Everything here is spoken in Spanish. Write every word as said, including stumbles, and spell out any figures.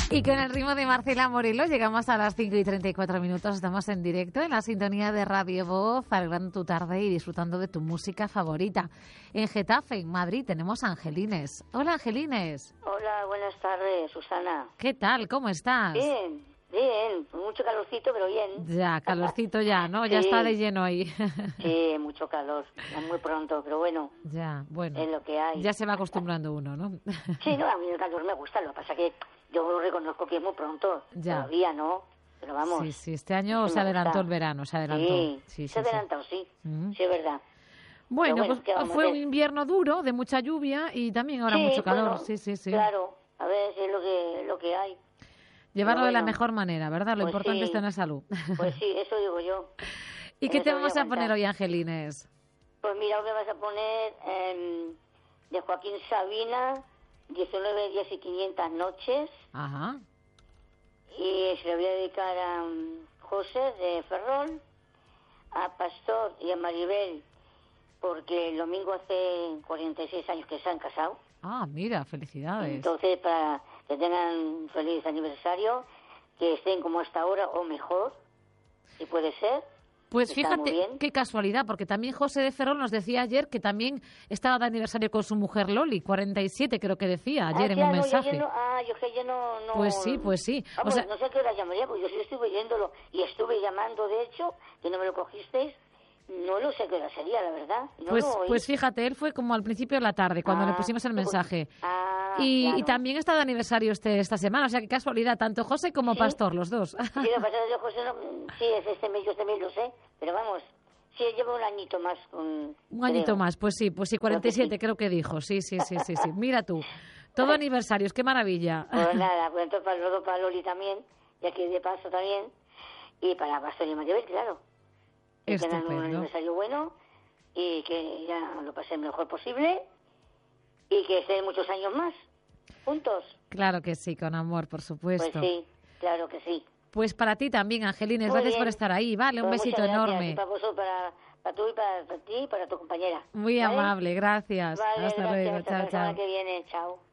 Y con el ritmo de Marcela Morelos llegamos a las cinco y treinta y cuatro minutos. Estamos en directo en la sintonía de Radio Voz, alegrando tu tarde y disfrutando de tu música favorita. En Getafe, en Madrid, tenemos a Angelines. Hola, Angelines. Hola, buenas tardes, Susana. ¿Qué tal? ¿Cómo estás? Bien, bien. Mucho calorcito, pero bien. Ya, calorcito ya, ¿no? Ya Sí. está de lleno ahí. Sí, mucho calor. Muy pronto, pero bueno. Ya, bueno. Es lo que hay. Ya se va acostumbrando uno, ¿no? Sí, no, a mí el calor me gusta. Lo que pasa que yo lo reconozco que es muy pronto. Ya. Todavía no, pero vamos. Sí, sí, este año Sí se me adelantó gusta. el verano, se adelantó. Sí, Sí, sí, se ha sí. adelantado, sí. Mm. Sí, es verdad. Bueno, Pero bueno, pues ¿qué vamos a fue un hacer? invierno duro, de mucha lluvia y también ahora Sí, mucho calor. bueno, sí, sí, sí. Claro, a ver si es lo que, lo que hay. Llevarlo Pero de la bueno, mejor manera, ¿verdad? Lo pues importante sí. es tener salud. Pues sí, eso digo yo. ¿Y qué Eso te voy vamos a a poner aguantar. hoy, Angelines? Pues mira, hoy me vas a poner em, de Joaquín Sabina, diecinueve días y quinientas noches, Ajá. y se lo voy a dedicar a um, José de Ferrol, a Pastor y a Maribel, porque el domingo hace cuarenta y seis años que se han casado. Ah, mira, felicidades. Entonces, para que tengan un feliz aniversario, que estén como hasta ahora o mejor, si puede ser. Pues Está muy fíjate bien. qué casualidad, porque también José de Ferrol nos decía ayer que también estaba de aniversario con su mujer Loli, cuarenta y siete creo que decía ayer Ah, en ya, un no, yo- mensaje. yo no- ah, yo que yo no, no... Pues sí, pues sí. Ah, O pues sea- no sé a qué hora llamaría, porque yo sí estuve oyéndolo y estuve llamando, de hecho, que no me lo cogisteis. No lo sé qué hora sería, la verdad. No Pues, lo oí. pues fíjate, él fue como al principio de la tarde, cuando Ah, le pusimos el pues- mensaje. Ah, Y, claro. y también está de aniversario este esta semana, o sea, qué casualidad, tanto José como ¿Sí? Pastor, los dos. Sí, lo que pasa es que José no... Sí, es este mes, yo también lo sé, pero vamos, sí, lleva un añito más con... Un añito creo. más, pues sí, pues sí, cuarenta y siete sí. creo que dijo, sí, sí, sí, sí, sí. Mira tú, todo aniversarios, qué maravilla. Pues nada, pues entonces para luego para Loli también, ya que de paso también, y para Pastor y Maribel, claro. Que tengan un Estupendo. aniversario bueno y que ya lo pasen lo mejor posible y que estén muchos años más juntos. Claro que sí, con amor, por Pues supuesto. sí, claro que sí. Pues para ti también, Angelines, Muy gracias bien. por estar ahí. Vale, un Pues besito muchas gracias, enorme. y para vosotros, para, para tú y para, para ti y para tu compañera. Muy ¿Vale? amable, gracias. Vale, Hasta gracias. luego, Hasta chao, la semana chao. que viene. Chao.